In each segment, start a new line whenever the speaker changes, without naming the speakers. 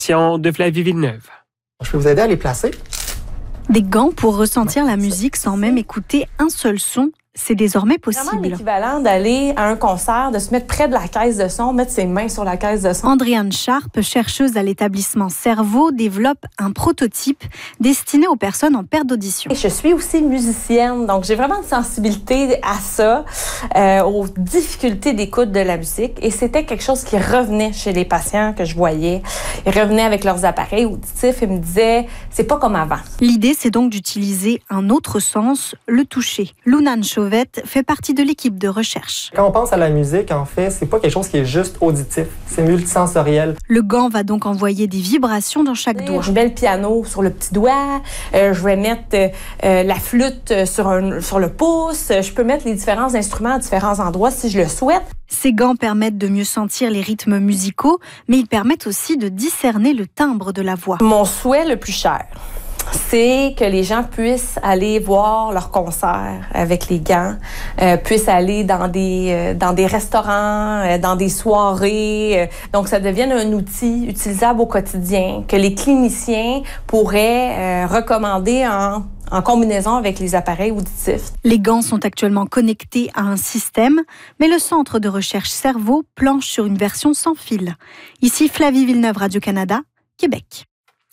De Flavie Villeneuve.
Je peux vous aider à les placer?
Des gants pour ressentir la musique sans même écouter un seul son, c'est désormais possible.
C'est vraiment l'équivalent d'aller à un concert, de se mettre près de la caisse de son, mettre ses mains sur la caisse de son.
Andréane Sharp, chercheuse à l'établissement Cerveau, développe un prototype destiné aux personnes en perte d'audition.
Et je suis aussi musicienne, donc j'ai vraiment une sensibilité à ça, aux difficultés d'écoute de la musique. Et c'était quelque chose qui revenait chez les patients que je voyais. Ils revenaient avec leurs appareils auditifs et me disaient « c'est pas comme avant ».
L'idée, c'est donc d'utiliser un autre sens, le toucher. Lunane Chauvette fait partie de l'équipe de recherche.
Quand on pense à la musique, en fait, c'est pas quelque chose qui est juste auditif, c'est multisensoriel.
Le gant va donc envoyer des vibrations dans chaque doigt.
Je mets le piano sur le petit doigt, je vais mettre la flûte sur le pouce, je peux mettre les différents instruments à différents endroits si je le souhaite.
Ces gants permettent de mieux sentir les rythmes musicaux, mais ils permettent aussi de discerner le timbre de la voix.
Mon souhait le plus cher, c'est que les gens puissent aller voir leurs concerts avec les gants, puissent aller dans des restaurants, dans des soirées. Donc, ça devienne un outil utilisable au quotidien que les cliniciens pourraient recommander en combinaison avec les appareils auditifs.
Les gants sont actuellement connectés à un système, mais le Centre de recherche Cerveau planche sur une version sans fil. Ici, Flavie Villeneuve, Radio-Canada, Québec.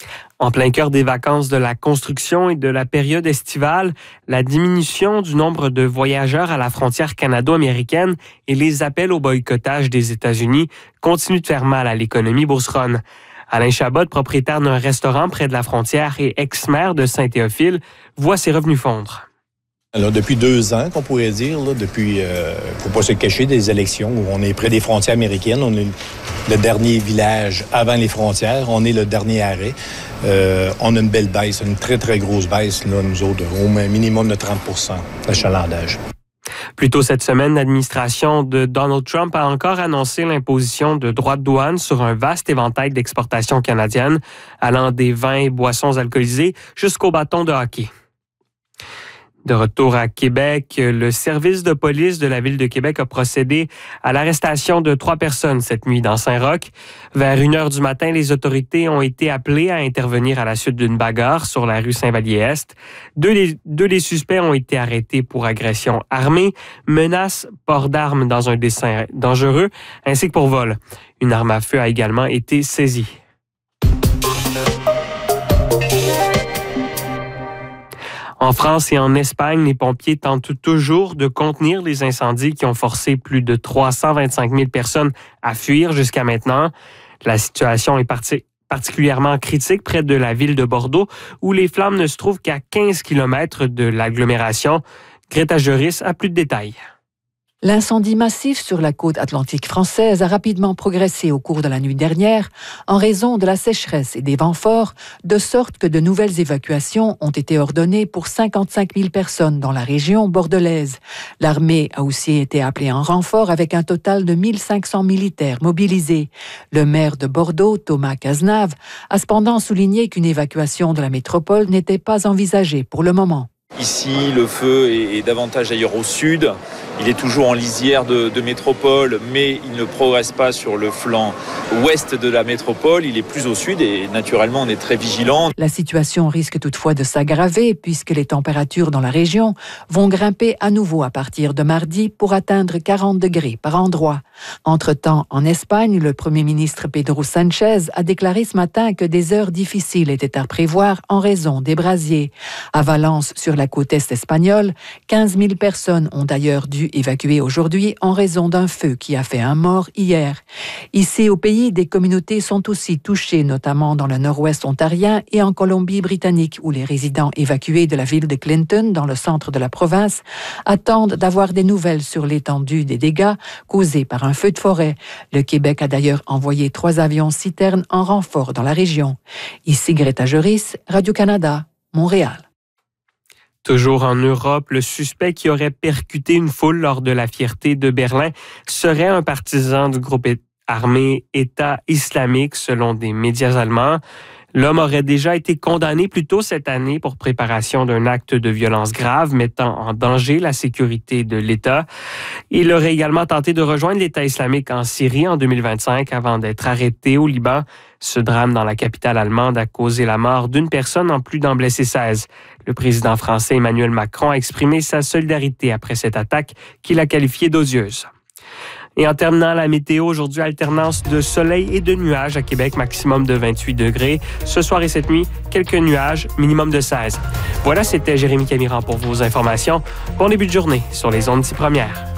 En plein cœur des vacances de la construction et de la période estivale, la diminution du nombre de voyageurs à la frontière canado-américaine et les appels au boycottage des États-Unis continuent de faire mal à l'économie beauceronne. Alain Chabot, propriétaire d'un restaurant près de la frontière et ex-maire de Saint-Théophile, voit ses revenus fondre.
Alors, depuis 2 ans, qu'on pourrait dire, là, depuis, faut pas se cacher, des élections où on est près des frontières américaines. On est le dernier village avant les frontières. On est le dernier arrêt. On a une belle baisse, une très, très grosse baisse, là, nous autres, au minimum de 30 % d'achalandage.
Plus tôt cette semaine, l'administration de Donald Trump a encore annoncé l'imposition de droits de douane sur un vaste éventail d'exportations canadiennes, allant des vins et boissons alcoolisés jusqu'aux bâtons de hockey. De retour à Québec, le service de police de la Ville de Québec a procédé à l'arrestation de 3 personnes cette nuit dans Saint-Roch. Vers 1h du matin, les autorités ont été appelées à intervenir à la suite d'une bagarre sur la rue Saint-Vallier-Est. Deux des suspects ont été arrêtés pour agression armée, menace, port d'armes dans un dessin dangereux, ainsi que pour vol. Une arme à feu a également été saisie. En France et en Espagne, les pompiers tentent toujours de contenir les incendies qui ont forcé plus de 325 000 personnes à fuir jusqu'à maintenant. La situation est particulièrement critique près de la ville de Bordeaux, où les flammes ne se trouvent qu'à 15 km de l'agglomération. Greta Juris a plus de détails.
L'incendie massif sur la côte atlantique française a rapidement progressé au cours de la nuit dernière en raison de la sécheresse et des vents forts, de sorte que de nouvelles évacuations ont été ordonnées pour 55 000 personnes dans la région bordelaise. L'armée a aussi été appelée en renfort avec un total de 1 500 militaires mobilisés. Le maire de Bordeaux, Thomas Cazenave, a cependant souligné qu'une évacuation de la métropole n'était pas envisagée pour le moment.
Ici, le feu est davantage ailleurs au sud. Il est toujours en lisière de métropole, mais il ne progresse pas sur le flanc ouest de la métropole. Il est plus au sud et naturellement, on est très vigilant.
La situation risque toutefois de s'aggraver puisque les températures dans la région vont grimper à nouveau à partir de mardi pour atteindre 40 degrés par endroit. Entre-temps, en Espagne, le Premier ministre Pedro Sánchez a déclaré ce matin que des heures difficiles étaient à prévoir en raison des brasiers. À Valence, sur la côte est espagnole, 15 000 personnes ont d'ailleurs dû évacuer aujourd'hui en raison d'un feu qui a fait un mort hier. Ici, au pays, des communautés sont aussi touchées, notamment dans le nord-ouest ontarien et en Colombie-Britannique, où les résidents évacués de la ville de Clinton, dans le centre de la province, attendent d'avoir des nouvelles sur l'étendue des dégâts causés par un feu de forêt. Le Québec a d'ailleurs envoyé 3 avions citernes en renfort dans la région. Ici, Greta Juris, Radio-Canada, Montréal.
Toujours en Europe, le suspect qui aurait percuté une foule lors de la Fierté de Berlin serait un partisan du groupe armé État islamique, selon des médias allemands. L'homme aurait déjà été condamné plus tôt cette année pour préparation d'un acte de violence grave mettant en danger la sécurité de l'État. Il aurait également tenté de rejoindre l'État islamique en Syrie en 2025 avant d'être arrêté au Liban. Ce drame dans la capitale allemande a causé la mort d'une personne en plus d'en blesser 16. Le président français Emmanuel Macron a exprimé sa solidarité après cette attaque qu'il a qualifiée d'odieuse. Et en terminant la météo, aujourd'hui, alternance de soleil et de nuages à Québec, maximum de 28 degrés. Ce soir et cette nuit, quelques nuages, minimum de 16. Voilà, c'était Jérémy Camiran pour vos informations. Bon début de journée sur les ondes 6 premières.